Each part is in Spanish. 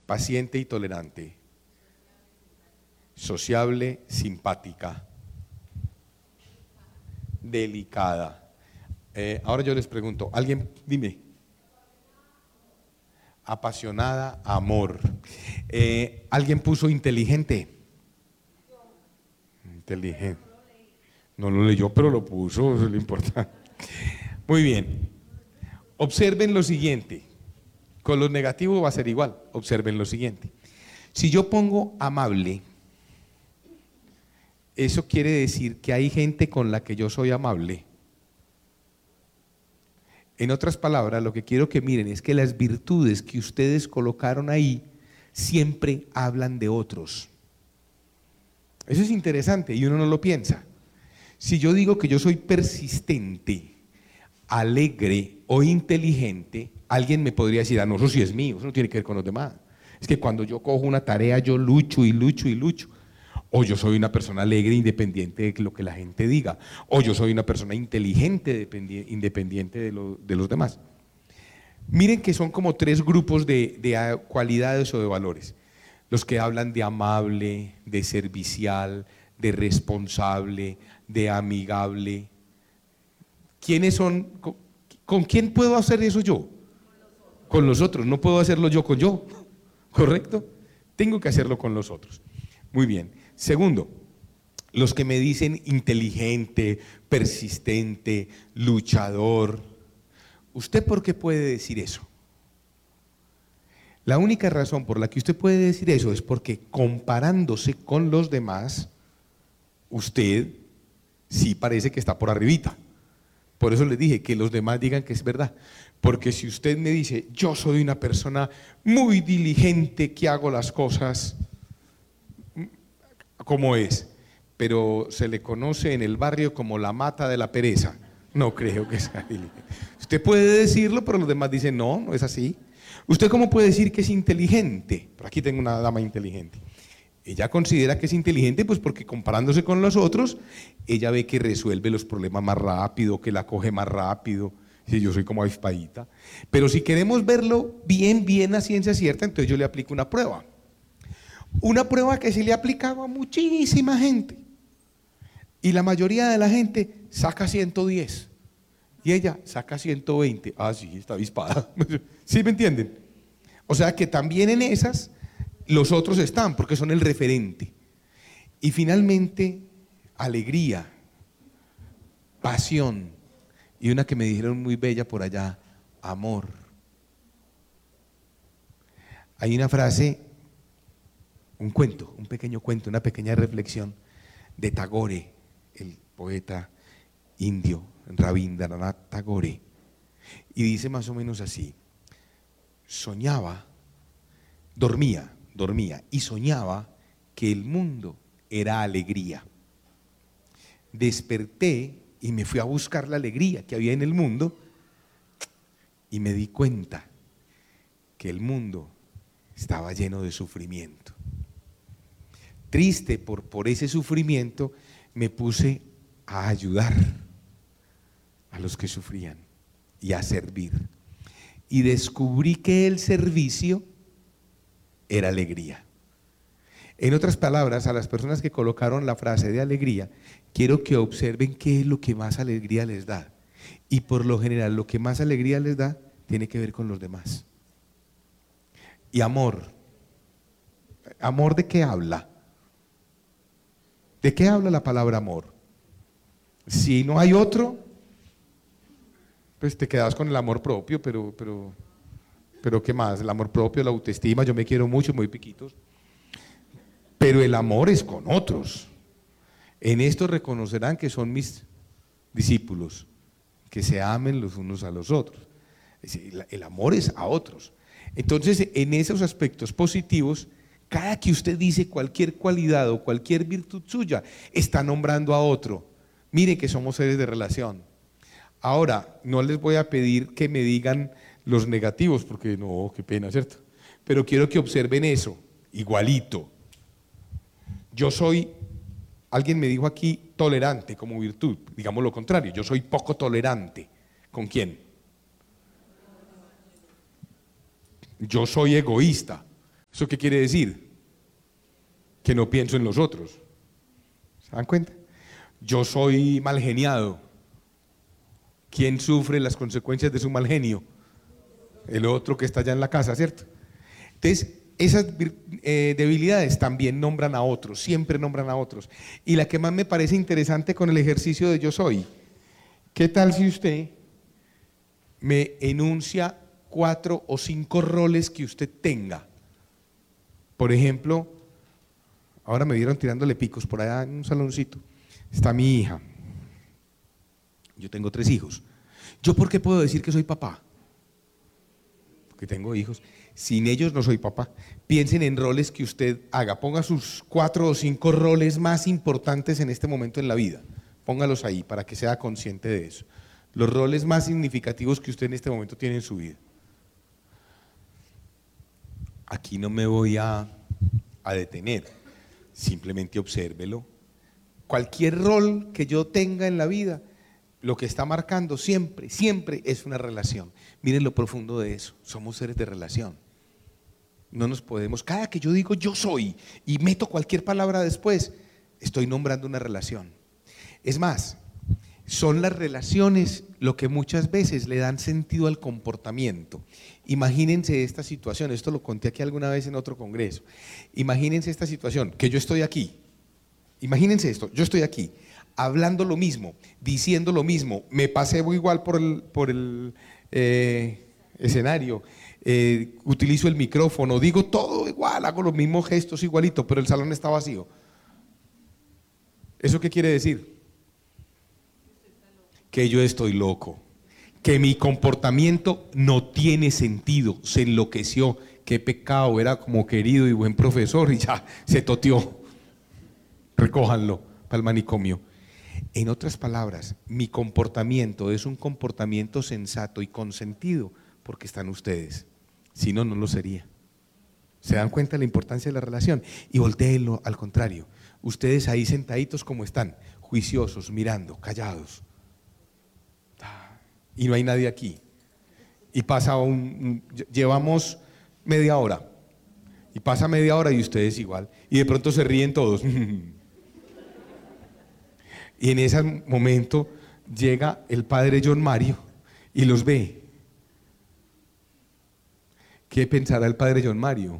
paciente y tolerante, sociable, simpática, delicada. Ahora yo les pregunto, alguien, dime. Apasionada, amor. ¿Alguien puso inteligente? Inteligente. No lo leyó, pero lo puso, eso es lo importante. Muy bien. Observen lo siguiente. Con los negativos va a ser igual. Observen lo siguiente. Si yo pongo amable, eso quiere decir que hay gente con la que yo soy amable. En otras palabras, lo que quiero que miren es que las virtudes que ustedes colocaron ahí siempre hablan de otros. Eso es interesante y uno no lo piensa. Si yo digo que yo soy persistente, alegre o inteligente, alguien me podría decir, no, eso sí es mío, eso no tiene que ver con los demás. Es que cuando yo cojo una tarea, yo lucho y lucho y lucho. O yo soy una persona alegre, independiente de lo que la gente diga. O yo soy una persona inteligente, independiente de los demás. Miren que son como tres grupos de cualidades o de valores. Los que hablan de amable, de servicial, de responsable, de amigable. ¿Quiénes son? ¿Con quién puedo hacer eso yo? Con los otros. No puedo hacerlo yo con yo. ¿Correcto? Tengo que hacerlo con los otros. Muy bien. Segundo, los que me dicen inteligente, persistente, luchador. ¿Usted por qué puede decir eso? La única razón por la que usted puede decir eso es porque comparándose con los demás, usted sí parece que está por arribita. Por eso les dije que los demás digan que es verdad. Porque si usted me dice, yo soy una persona muy diligente que hago las cosas como es, pero se le conoce en el barrio como la mata de la pereza, no creo que sea diligente. Usted puede decirlo, pero los demás dicen, no, no es así. ¿Usted cómo puede decir que es inteligente? Por aquí tengo una dama inteligente. Ella considera que es inteligente pues porque comparándose con los otros, ella ve que resuelve los problemas más rápido, que la coge más rápido. Si yo soy como avispadita. Pero si queremos verlo bien a ciencia cierta, entonces yo le aplico una prueba. Una prueba que se le ha aplicado a muchísima gente. Y la mayoría de la gente saca 110. Y ella saca 120. Ah, sí, está avispada. ¿Sí me entienden? O sea que también en esas los otros están, porque son el referente. Y finalmente, alegría, pasión. Y una que me dijeron muy bella por allá, amor. Hay una frase, un cuento, un pequeño cuento, una pequeña reflexión de Tagore, el poeta indio, Rabindranath Tagore, y dice más o menos así: dormía y soñaba que el mundo era alegría. Desperté y me fui a buscar la alegría que había en el mundo y me di cuenta que el mundo estaba lleno de sufrimiento. Triste por ese sufrimiento, me puse a ayudar a los que sufrían y a servir. Y descubrí que el servicio era alegría. En otras palabras, a las personas que colocaron la frase de alegría, quiero que observen qué es lo que más alegría les da. Y por lo general, lo que más alegría les da tiene que ver con los demás. Y amor. ¿Amor de qué habla? ¿De qué habla la palabra amor? Si no hay otro, pues te quedas con el amor propio, pero ¿qué más? El amor propio, la autoestima, yo me quiero mucho, muy piquitos. Pero el amor es con otros. En esto reconocerán que son mis discípulos, que se amen los unos a los otros. El amor es a otros. Entonces, en esos aspectos positivos, cada que usted dice cualquier cualidad o cualquier virtud suya, está nombrando a otro. Mire que somos seres de relación. Ahora, no les voy a pedir que me digan los negativos, porque no, qué pena, ¿cierto? Pero quiero que observen eso, igualito. Yo soy, alguien me dijo aquí, tolerante como virtud. Digamos lo contrario, yo soy poco tolerante. ¿Con quién? Yo soy egoísta. ¿Eso qué quiere decir? Que no pienso en los otros. ¿Se dan cuenta? Yo soy mal geniado. ¿Quién sufre las consecuencias de su mal genio? El otro que está allá en la casa, ¿cierto? Entonces, esas debilidades también nombran a otros, siempre nombran a otros. Y la que más me parece interesante con el ejercicio de yo soy, ¿qué tal si usted me enuncia 4 o 5 roles que usted tenga? Por ejemplo, ahora me vieron tirándole picos por allá en un saloncito. Está mi hija. Yo tengo 3 hijos. ¿Yo por qué puedo decir que soy papá? Porque tengo hijos. Sin ellos no soy papá. Piensen en roles que usted haga. Ponga sus 4 o 5 roles más importantes en este momento en la vida. Póngalos ahí para que sea consciente de eso. Los roles más significativos que usted en este momento tiene en su vida. Aquí no me voy a detener. Simplemente obsérvelo. Cualquier rol que yo tenga en la vida, lo que está marcando siempre, siempre es una relación. Miren lo profundo de eso. Somos seres de relación. No nos podemos, cada que yo digo yo soy y meto cualquier palabra después, estoy nombrando una relación. Es más, son las relaciones lo que muchas veces le dan sentido al comportamiento. Imagínense esta situación, esto lo conté aquí alguna vez en otro congreso. Imagínense esta situación, que yo estoy aquí. Imagínense esto, yo estoy aquí, hablando lo mismo, diciendo lo mismo, me paseo igual por el escenario, utilizo el micrófono, digo todo igual, hago los mismos gestos igualito, pero el salón está vacío. ¿Eso qué quiere decir? Que yo estoy loco, que mi comportamiento no tiene sentido, se enloqueció, qué pecado, era como querido y buen profesor y ya se toteó. Recójanlo para el manicomio. En otras palabras, mi comportamiento es un comportamiento sensato y consentido porque están ustedes. Si no, no lo sería. ¿Se dan cuenta de la importancia de la relación? Y voltéenlo al contrario. Ustedes ahí sentaditos como están, juiciosos, mirando, callados. Y no hay nadie aquí. Y pasa llevamos media hora. Y pasa media hora y ustedes igual. Y de pronto se ríen todos. Y en ese momento llega el padre John Mario y los ve. ¿Qué pensará el padre John Mario?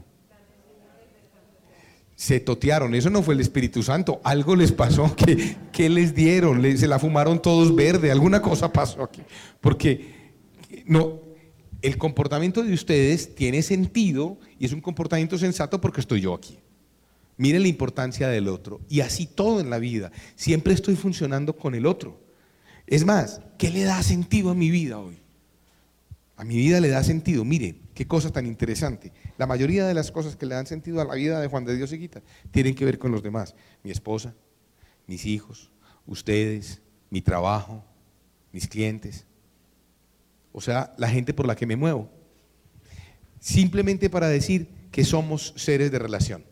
Se totearon, eso no fue el Espíritu Santo, algo les pasó, ¿qué les dieron? Se la fumaron todos verde, alguna cosa pasó aquí. Porque no, el comportamiento de ustedes tiene sentido y es un comportamiento sensato porque estoy yo aquí. Miren la importancia del otro. Y así todo en la vida. Siempre estoy funcionando con el otro. Es más, ¿qué le da sentido a mi vida hoy? A mi vida le da sentido. Miren, qué cosa tan interesante. La mayoría de las cosas que le dan sentido a la vida de Juan de Dios Higuita tienen que ver con los demás. Mi esposa, mis hijos, ustedes, mi trabajo, mis clientes. O sea, la gente por la que me muevo. Simplemente para decir que somos seres de relación.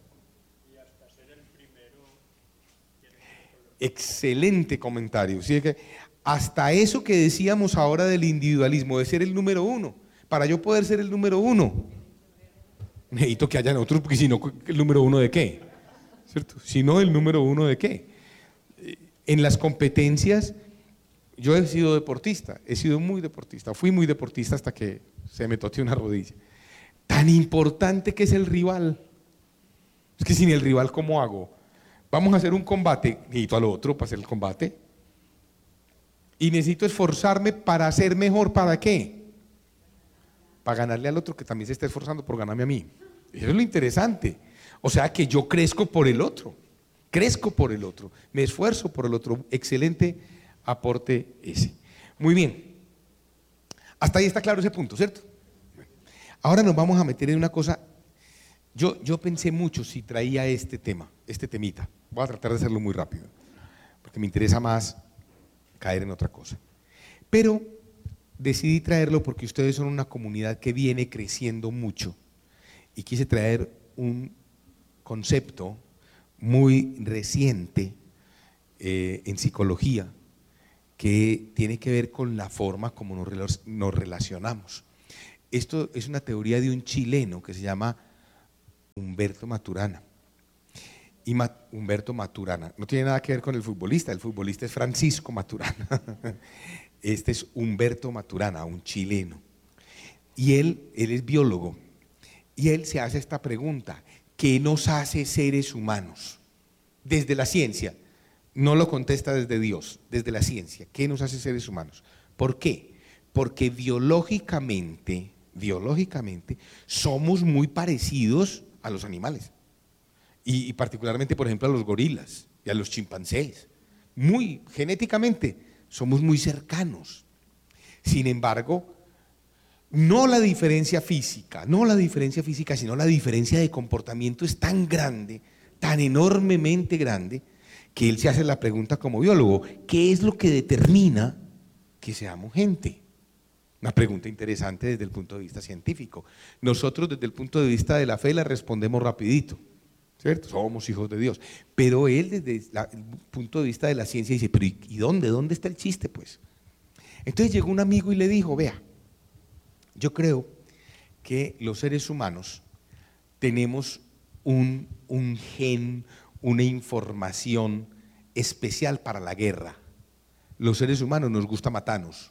Excelente comentario. ¿Sí? Que hasta eso que decíamos ahora del individualismo, de ser el número uno. Para yo poder ser el número uno, necesito que hayan otros, porque si no, ¿el número uno de qué? ¿Cierto? Si no, ¿el número uno de qué? En las competencias, yo he sido deportista, he sido muy deportista, fui muy deportista hasta que se me toteó una rodilla. Tan importante que es el rival. Es que sin el rival, ¿cómo hago? Vamos a hacer un combate, necesito al otro para hacer el combate. Y necesito esforzarme para ser mejor, ¿para qué? Para ganarle al otro que también se está esforzando por ganarme a mí. Eso es lo interesante. O sea que yo crezco por el otro, me esfuerzo por el otro. Excelente aporte ese. Muy bien. Hasta ahí está claro ese punto, ¿cierto? Ahora nos vamos a meter en una cosa. Yo pensé mucho si traía este tema, este temita. Voy a tratar de hacerlo muy rápido, porque me interesa más caer en otra cosa. Pero decidí traerlo porque ustedes son una comunidad que viene creciendo mucho y quise traer un concepto muy reciente en psicología que tiene que ver con la forma como nos relacionamos. Esto es una teoría de un chileno que se llama Humberto Maturana. Y Humberto Maturana no tiene nada que ver con el futbolista es Francisco Maturana. Este es Humberto Maturana, un chileno. Y él es biólogo. Y él se hace esta pregunta: ¿qué nos hace seres humanos? Desde la ciencia, no lo contesta desde Dios, desde la ciencia. ¿Qué nos hace seres humanos? ¿Por qué? Porque biológicamente somos muy parecidos a los animales. Y particularmente, por ejemplo, a los gorilas y a los chimpancés. Muy genéticamente somos muy cercanos. Sin embargo, no la diferencia física, sino la diferencia de comportamiento es tan grande, tan enormemente grande, que él se hace la pregunta como biólogo: ¿qué es lo que determina que seamos gente? Una pregunta interesante desde el punto de vista científico. Nosotros desde el punto de vista de la fe la respondemos rapidito, ¿cierto? Somos hijos de Dios. Pero él desde el punto de vista de la ciencia dice: ¿pero y dónde? ¿Dónde está el chiste, pues? Entonces llegó un amigo y le dijo: vea, yo creo que los seres humanos tenemos un gen, una información especial para la guerra. Los seres humanos nos gusta matarnos.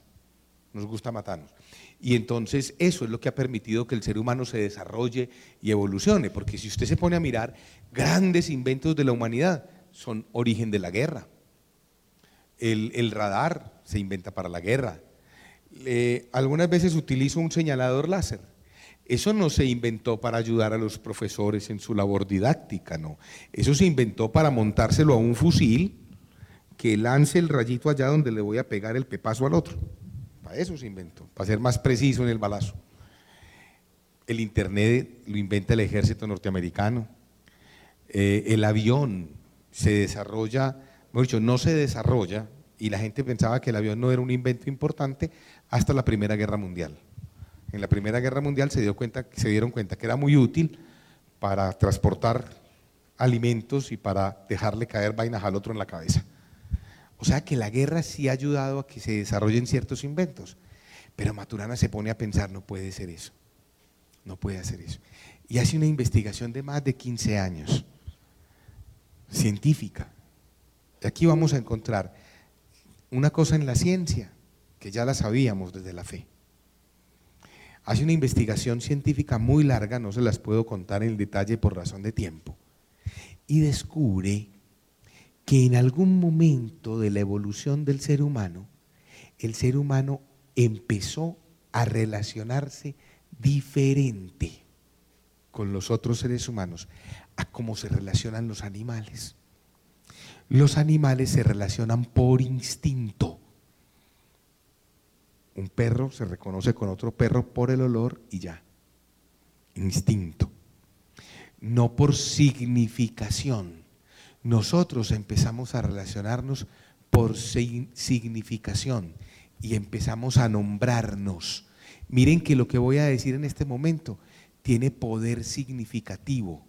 Y entonces eso es lo que ha permitido que el ser humano se desarrolle y evolucione, porque si usted se pone a mirar, grandes inventos de la humanidad son origen de la guerra. El radar se inventa para la guerra. Algunas veces utilizo un señalador láser. Eso no se inventó para ayudar a los profesores en su labor didáctica, no. Eso se inventó para montárselo a un fusil que lance el rayito allá donde le voy a pegar el pepazo al otro. Para eso se inventó, para ser más preciso en el balazo. El internet lo inventa el ejército norteamericano. El avión se desarrolla, mejor dicho, no se desarrolla, y la gente pensaba que el avión no era un invento importante hasta la Primera Guerra Mundial. En la Primera Guerra Mundial se dieron cuenta que era muy útil para transportar alimentos y para dejarle caer vainas al otro en la cabeza. O sea que la guerra sí ha ayudado a que se desarrollen ciertos inventos. Pero Maturana se pone a pensar: no puede ser eso, no puede hacer eso. Y hace una investigación de más de 15 años, científica. Y aquí vamos a encontrar una cosa en la ciencia que ya la sabíamos desde la fe. Hace una investigación científica muy larga, no se las puedo contar en detalle por razón de tiempo, y descubre que en algún momento de la evolución del ser humano, el ser humano empezó a relacionarse diferente con los otros seres humanos a cómo se relacionan los animales. Los animales se relacionan por instinto. Un perro se reconoce con otro perro por el olor y ya. Instinto. No por significación. Nosotros empezamos a relacionarnos por significación y empezamos a nombrarnos. Miren que lo que voy a decir en este momento tiene poder significativo.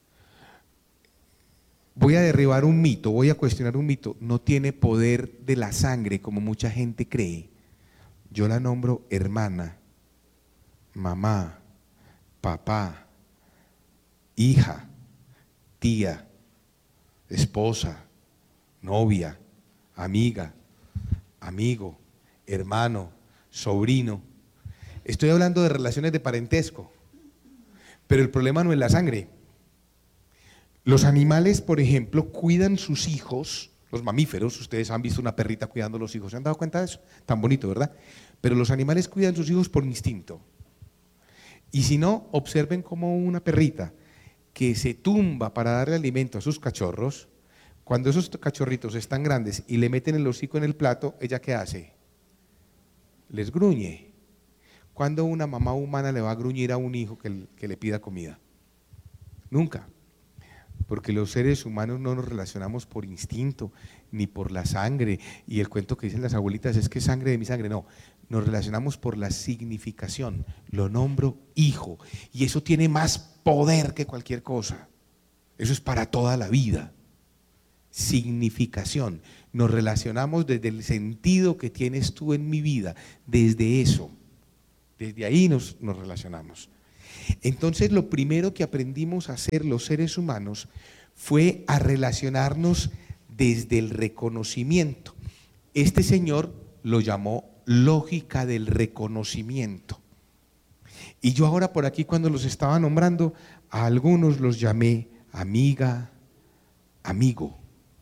Voy a derribar un mito, voy a cuestionar un mito. No tiene poder de la sangre como mucha gente cree. Yo la nombro hermana, mamá, papá, hija, tía, esposa, novia, amiga, amigo, hermano, sobrino. Estoy hablando de relaciones de parentesco, pero el problema no es la sangre. Los animales, por ejemplo, cuidan sus hijos, los mamíferos. Ustedes han visto una perrita cuidando a los hijos, ¿se han dado cuenta de eso? Tan bonito, ¿verdad? Pero los animales cuidan a sus hijos por instinto. Y si no, observen cómo una perrita que se tumba para darle alimento a sus cachorros, cuando esos cachorritos están grandes y le meten el hocico en el plato, ¿ella qué hace? Les gruñe. ¿Cuándo una mamá humana le va a gruñir a un hijo que le pida comida? Nunca. Porque los seres humanos no nos relacionamos por instinto, ni por la sangre. Y el cuento que dicen las abuelitas es que sangre de mi sangre, no. Nos relacionamos por la significación. Lo nombro hijo. Y eso tiene más poder que cualquier cosa. Eso es para toda la vida. Significación. Nos relacionamos desde el sentido que tienes tú en mi vida. Desde eso. Desde ahí nos relacionamos. Entonces lo primero que aprendimos a hacer los seres humanos fue a relacionarnos desde el reconocimiento. Este señor lo llamó lógica del reconocimiento. Y yo ahora por aquí, cuando los estaba nombrando, a algunos los llamé amiga, amigo.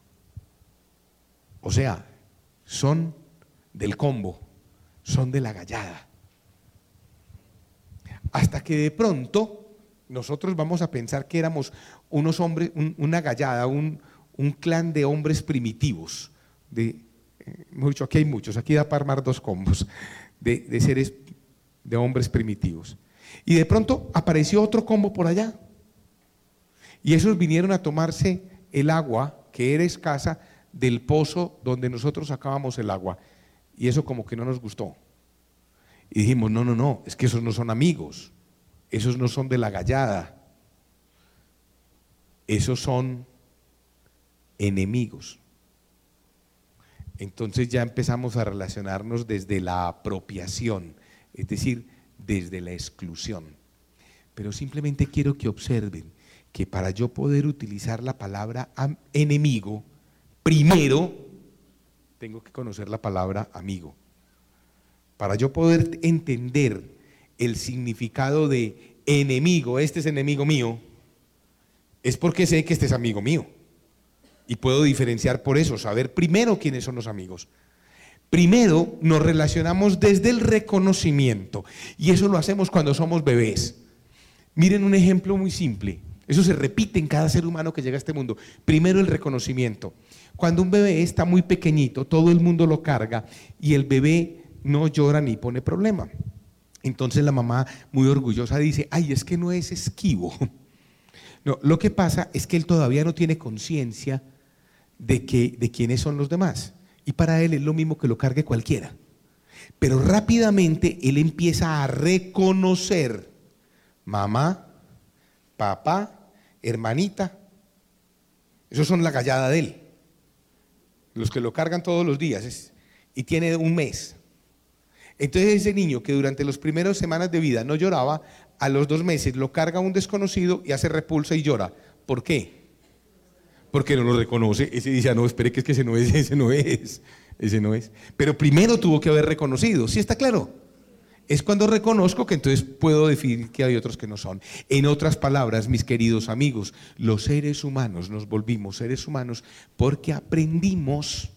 O sea, son del combo, son de la gallada. Hasta que de pronto nosotros vamos a pensar que éramos unos hombres, una gallada, un clan de hombres primitivos. Hemos dicho, aquí hay muchos, aquí da para armar dos combos de seres, de hombres primitivos. Y de pronto apareció otro combo por allá. Y esos vinieron a tomarse el agua, que era escasa, del pozo donde nosotros sacábamos el agua. Y eso como que no nos gustó. Y dijimos, no, es que esos no son amigos, esos no son de la gallada, esos son enemigos. Entonces ya empezamos a relacionarnos desde la apropiación, es decir, desde la exclusión. Pero simplemente quiero que observen que para yo poder utilizar la palabra enemigo, primero tengo que conocer la palabra amigo. Para yo poder entender el significado de enemigo, este es enemigo mío, es porque sé que este es amigo mío. Y puedo diferenciar por eso, saber primero quiénes son los amigos. Primero nos relacionamos desde el reconocimiento, y eso lo hacemos cuando somos bebés. Miren un ejemplo muy simple, eso se repite en cada ser humano que llega a este mundo. Primero el reconocimiento. Cuando un bebé está muy pequeñito, todo el mundo lo carga y el bebé no llora ni pone problema. Entonces la mamá, muy orgullosa, dice, ay, es que no es esquivo. No, lo que pasa es que él todavía no tiene conciencia de quiénes son los demás. Y para él es lo mismo que lo cargue cualquiera. Pero rápidamente él empieza a reconocer mamá, papá, hermanita. Esos son la gallada de él. Los que lo cargan todos los días. Y tiene un mes. Entonces ese niño que durante las primeras semanas de vida no lloraba, a los 2 meses lo carga un desconocido y hace repulsa y llora. ¿Por qué? Porque no lo reconoce. Ese dice, no, espere que es que ese no es. Pero primero tuvo que haber reconocido. ¿Sí está claro? Es cuando reconozco que entonces puedo definir que hay otros que no son. En otras palabras, mis queridos amigos, los seres humanos nos volvimos seres humanos porque aprendimos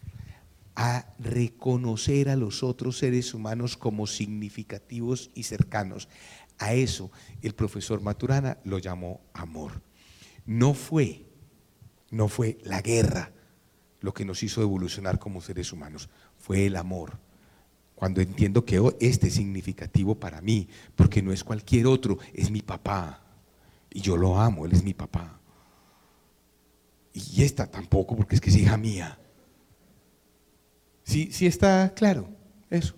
a reconocer a los otros seres humanos como significativos y cercanos. A eso el profesor Maturana lo llamó amor. No fue la guerra lo que nos hizo evolucionar como seres humanos, fue el amor. Cuando entiendo que este es significativo para mí, porque no es cualquier otro, es mi papá, y yo lo amo, él es mi papá. Y esta tampoco, porque es que es hija mía. Sí está claro eso.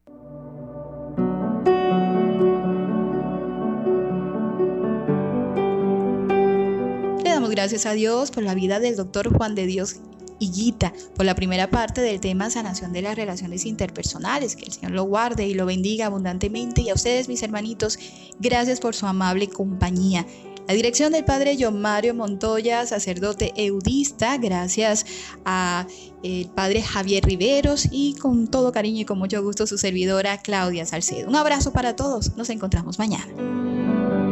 Le damos gracias a Dios por la vida del doctor Juan de Dios Higuita, por la primera parte del tema sanación de las relaciones interpersonales. Que el Señor lo guarde y lo bendiga abundantemente. Y a ustedes, mis hermanitos, gracias por su amable compañía. La dirección del padre John Mario Montoya, sacerdote eudista, gracias a el padre Javier Riveros y con todo cariño y con mucho gusto su servidora Claudia Salcedo. Un abrazo para todos, nos encontramos mañana.